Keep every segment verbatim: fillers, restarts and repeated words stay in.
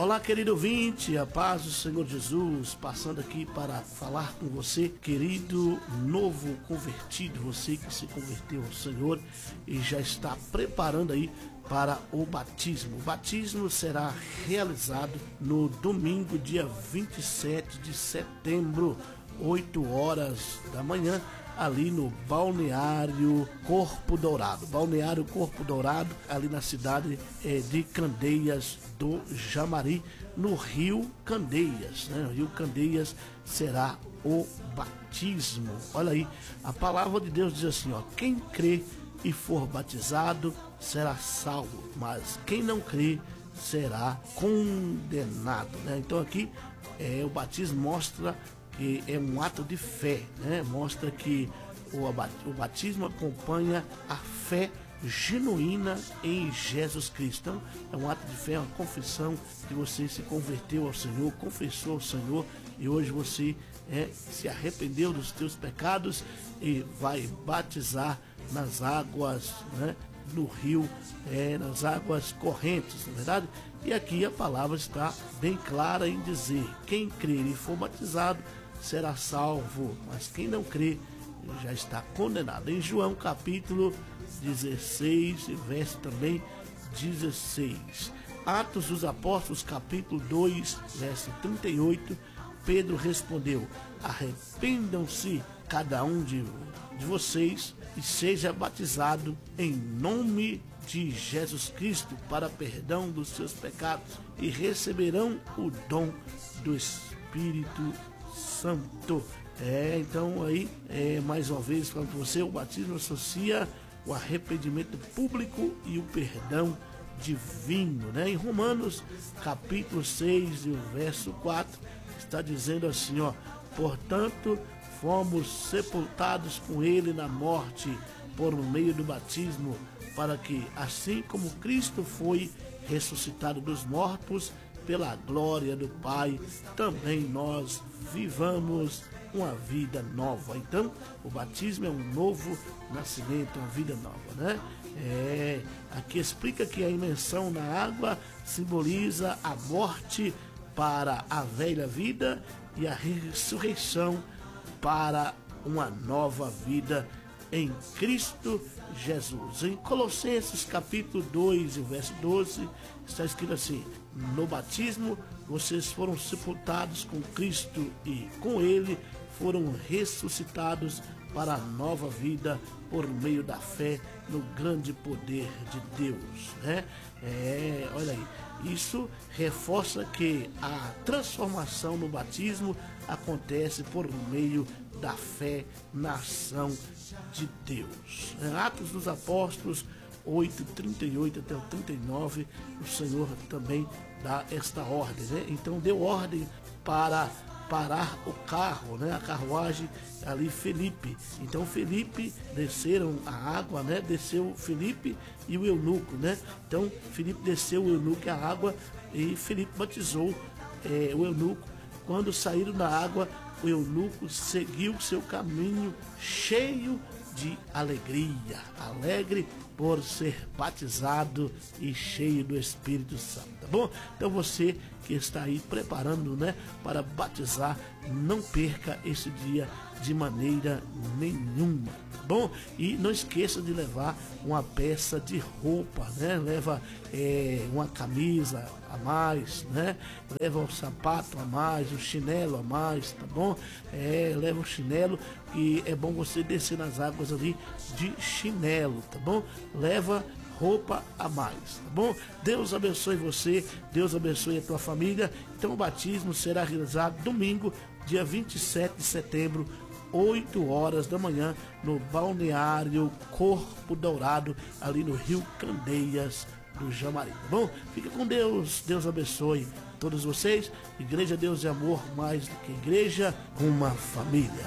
Olá, querido ouvinte, a paz do Senhor Jesus, passando aqui para falar com você, querido novo convertido, você que se converteu ao Senhor e já está preparando aí para o batismo. O batismo será realizado no domingo, dia vinte e sete de setembro, oito horas da manhã, ali no Balneário Corpo Dourado. Balneário Corpo Dourado, ali na cidade é, de Candeias do Jamari, no Rio Candeias, né? O Rio Candeias será o batismo. Olha aí, a palavra de Deus diz assim, ó: quem crê e for batizado será salvo, mas quem não crê será condenado, né? Então aqui é, o batismo mostra que é um ato de fé, né? Mostra que o batismo acompanha a fé genuína em Jesus Cristo. Então, é um ato de fé, uma confissão que você se converteu ao Senhor, confessou ao Senhor e hoje você é, se arrependeu dos teus pecados e vai batizar nas águas, né? No rio, é, nas águas correntes, não é verdade? E aqui a palavra está bem clara em dizer: quem crer e for batizado será salvo, mas quem não crê já está condenado. Em João capítulo dezesseis, verso também dezesseis. Atos dos Apóstolos capítulo dois, verso trinta e oito, Pedro respondeu: arrependam-se cada um de, de vocês e seja batizado em nome de Jesus Cristo para perdão dos seus pecados e receberão o dom do Espírito Santo. É, então aí, é, mais uma vez falando para você, o batismo associa o arrependimento público e o perdão divino, né? Em Romanos capítulo seis e o verso quatro está dizendo assim, ó: portanto, fomos sepultados com ele na morte por meio do batismo, para que, assim como Cristo foi ressuscitado dos mortos pela glória do Pai, também nós vivamos uma vida nova. Então, o batismo é um novo nascimento, uma vida nova, né? É, aqui explica que a imersão na água simboliza a morte para a velha vida e a ressurreição para uma nova vida em Cristo Jesus. Em Colossenses capítulo dois, verso doze, está escrito assim: no batismo vocês foram sepultados com Cristo e com ele foram ressuscitados para a nova vida por meio da fé no grande poder de Deus, né? É, olha aí, isso reforça que a transformação no batismo acontece por meio da fé na ação de Deus. Em Atos dos Apóstolos oito, trinta e oito até o trinta e nove, o Senhor também dá esta ordem, né? Então deu ordem para parar o carro, né? A carruagem ali, Felipe. Então Felipe desceram a água, né? Desceu Felipe e o eunuco, né? Então Felipe desceu o eunuco e a água e Felipe batizou é, o eunuco. Quando saíram da água, o eunuco seguiu seu caminho cheio de alegria, alegre por ser batizado e cheio do Espírito Santo, tá bom? Então você que está aí preparando, né, para batizar, não perca esse dia de maneira nenhuma, tá bom? E não esqueça de levar uma peça de roupa, né? Leva é, uma camisa a mais, né? Leva um sapato a mais, um chinelo a mais, tá bom? É, leva um chinelo, e é bom você descer nas águas ali de chinelo, tá bom? Leva roupa a mais, tá bom? Deus abençoe você, Deus abençoe a tua família. Então o batismo será realizado domingo, dia vinte e sete de setembro, oito horas da manhã, no Balneário Corpo Dourado, ali no Rio Candeias do Jamari, tá bom? Fica com Deus, Deus abençoe todos vocês. Igreja Deus de Amor, mais do que igreja, uma família.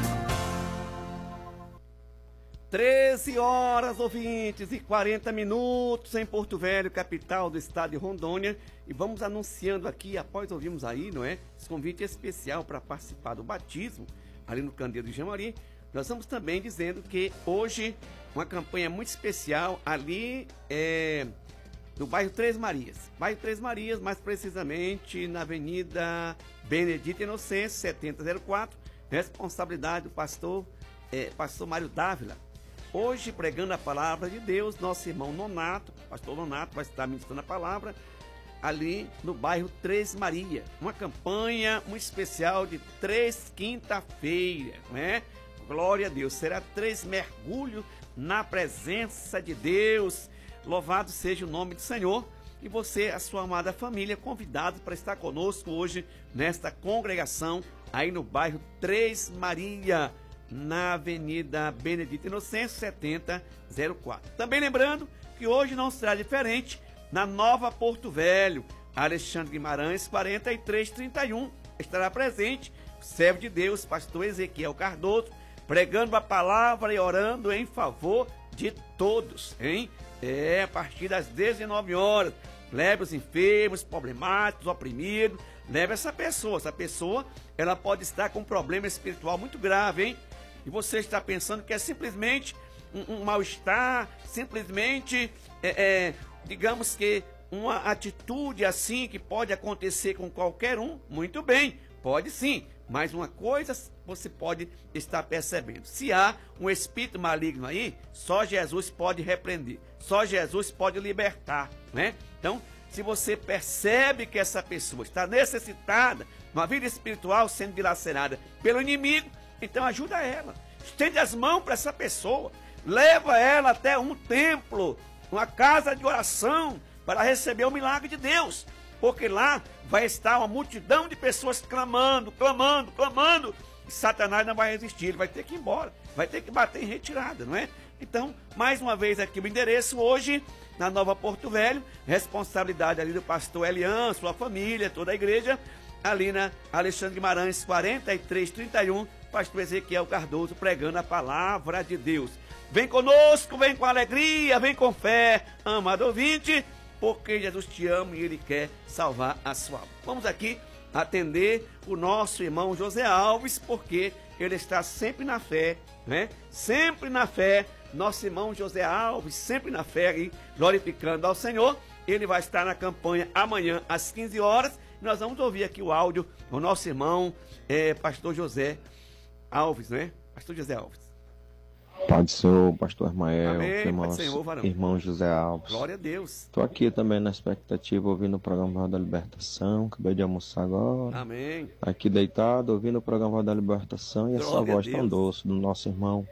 treze horas, ouvintes, e quarenta minutos em Porto Velho, capital do estado de Rondônia. E vamos anunciando aqui, após ouvirmos aí, não é? Esse convite especial para participar do batismo ali no Candeeiro de Jamari. Nós estamos também dizendo que hoje uma campanha muito especial ali é, do bairro Três Marias. Bairro Três Marias, mais precisamente na Avenida Benedito Inocêncio, setenta zero quatro, responsabilidade do pastor, é, pastor Mário Dávila. Hoje, pregando a palavra de Deus, nosso irmão Nonato, pastor Nonato, vai estar ministrando a palavra ali no bairro Três Marias. Uma campanha, um especial de três quinta-feira, né? Glória a Deus, será três mergulhos na presença de Deus. Louvado seja o nome do Senhor. E você, a sua amada família, convidados para estar conosco hoje nesta congregação aí no bairro Três Marias, na Avenida Benedito Inocêncio, setenta zero quatro. Também lembrando que hoje não será diferente na Nova Porto Velho. Alexandre Guimarães, quarenta e três trinta e um, estará presente o servo de Deus, pastor Ezequiel Cardoso, pregando a palavra e orando em favor de todos, hein? É, a partir das dezenove horas, leve os enfermos, problemáticos, oprimidos, leve essa pessoa. Essa pessoa, ela pode estar com um problema espiritual muito grave, hein? E você está pensando que é simplesmente um, um mal-estar, simplesmente, é, é, digamos que uma atitude assim que pode acontecer com qualquer um. Muito bem, pode sim, mas uma coisa você pode estar percebendo: se há um espírito maligno aí, só Jesus pode repreender, só Jesus pode libertar, né? Então, se você percebe que essa pessoa está necessitada, uma vida espiritual sendo dilacerada pelo inimigo, então ajuda ela, estende as mãos para essa pessoa, leva ela até um templo, uma casa de oração, para receber o milagre de Deus, porque lá vai estar uma multidão de pessoas clamando, clamando, clamando, e Satanás não vai resistir, ele vai ter que ir embora, vai ter que bater em retirada, não é? Então, mais uma vez aqui o endereço hoje, na Nova Porto Velho, responsabilidade ali do pastor Elian, sua família, toda a igreja, ali na Alexandre Guimarães, quarenta e três trinta e um, pastor Ezequiel Cardoso, pregando a palavra de Deus. Vem conosco, vem com alegria, vem com fé, amado ouvinte, porque Jesus te ama e Ele quer salvar a sua alma. Vamos aqui atender o nosso irmão José Alves, porque ele está sempre na fé, né? Sempre na fé, nosso irmão José Alves, sempre na fé e glorificando ao Senhor. Ele vai estar na campanha amanhã às quinze horas. Nós vamos ouvir aqui o áudio do nosso irmão, é, pastor José Alves, né? Pastor José Alves. Pai do Senhor, pastor Ismael, Amém, irmão, Pai do Senhor, varão. Irmão José Alves. Glória a Deus. Estou aqui também na expectativa, ouvindo o programa da Libertação, acabei de almoçar agora. Amém. Aqui deitado, ouvindo o programa da Libertação e glória essa voz tão doce do nosso irmão,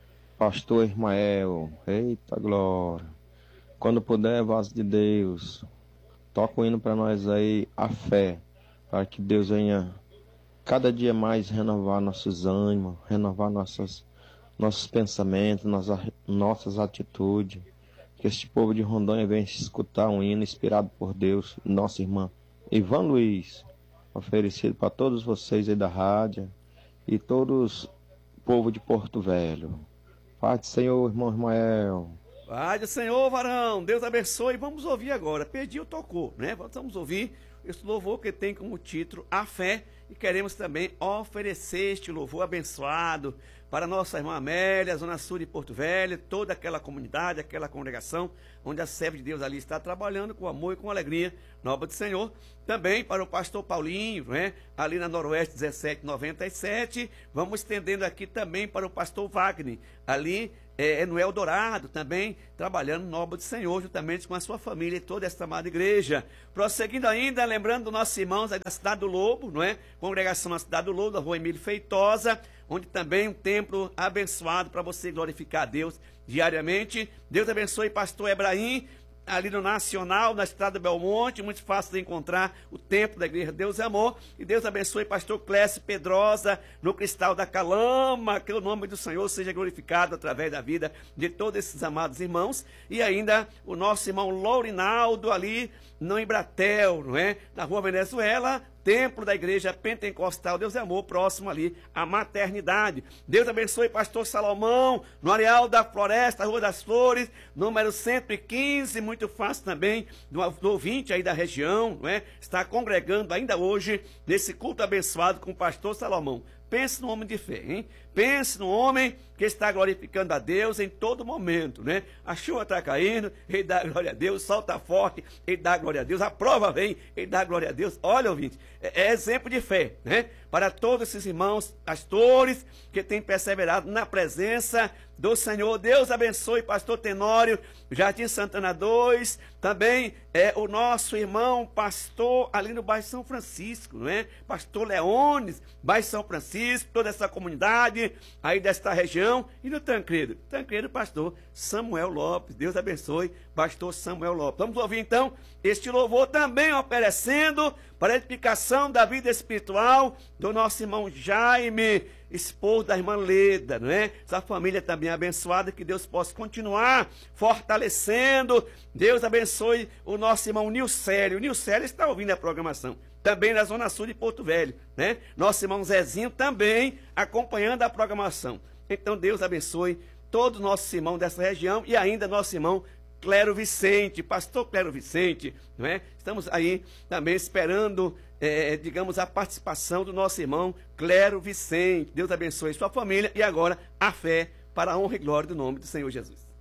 pastor Ismael. Eita glória. Quando puder, vaso de Deus, toca o hino para nós aí, a fé, para que Deus venha cada dia mais renovar nossos ânimos, renovar nossas nossos pensamentos, nossas, nossas atitudes, que este povo de Rondônia venha escutar um hino inspirado por Deus, nossa irmã Ivan Luiz, oferecido para todos vocês aí da rádio e todos o povo de Porto Velho. Pai do Senhor, irmão Ismael. Pai do Senhor, varão, Deus abençoe. Vamos ouvir agora, pediu, tocou, né? Vamos ouvir esse louvor que tem como título A Fé, e queremos também oferecer este louvor abençoado para nossa irmã Amélia, Zona Sul de Porto Velho, toda aquela comunidade, aquela congregação, onde a serva de Deus ali está trabalhando com amor e com alegria, na obra do Senhor. Também para o pastor Paulinho, né? Ali na Noroeste dezessete noventa e sete. Vamos estendendo aqui também para o pastor Wagner, ali é, no Eldorado, também trabalhando na obra do Senhor, juntamente com a sua família e toda esta amada igreja. Prosseguindo ainda, lembrando dos nossos irmãos aí da Cidade do Lobo, não é? Congregação na Cidade do Lobo, da Rua Emílio Feitosa, onde também um templo abençoado para você glorificar a Deus diariamente. Deus abençoe pastor Ebraim, ali no Nacional, na Estrada do Belmonte, muito fácil de encontrar o templo da Igreja Deus é Amor. E Deus abençoe pastor Clécio Pedrosa, no Cristal da Calama, que o nome do Senhor seja glorificado através da vida de todos esses amados irmãos. E ainda o nosso irmão Lourinaldo, ali no Embratel, não é? Na Rua Venezuela, templo da Igreja Pentecostal Deus é Amor, próximo ali à maternidade. Deus abençoe pastor Salomão, no Areal da Floresta, Rua das Flores, número cento e quinze, muito fácil também, do, do ouvinte aí da região, não é? Está congregando ainda hoje, nesse culto abençoado com o pastor Salomão. pense no homem de fé, hein? Pense no homem que está glorificando a Deus em todo momento, né? A chuva está caindo, ele dá glória a Deus, o sol está forte, ele dá glória a Deus, a prova vem, ele dá glória a Deus. Olha, ouvinte, é, é exemplo de fé, né? Para todos esses irmãos pastores que têm perseverado na presença do Senhor. Deus abençoe pastor Tenório, Jardim Santana dois, também é o nosso irmão pastor ali no bairro São Francisco, não é? Pastor Leones, bairro São Francisco, toda essa comunidade aí desta região, e no Tancredo, Tancredo, pastor Samuel Lopes. Deus abençoe pastor Samuel Lopes. Vamos ouvir então este louvor também oferecendo para a edificação da vida espiritual do nosso irmão Jaime, esposo da irmã Leda, não é? Essa família também abençoada, que Deus possa continuar fortalecendo. Deus abençoe o nosso irmão Nilcélio. O Nilcélio está ouvindo a programação, também na Zona Sul de Porto Velho, né? Nosso irmão Zezinho também acompanhando a programação. Então Deus abençoe todos os nossos irmãos dessa região e ainda nosso irmão Clero Vicente, pastor Clero Vicente, não é? Estamos aí também esperando, é, digamos, a participação do nosso irmão Clero Vicente. Deus abençoe sua família e agora a fé para a honra e glória do nome do Senhor Jesus.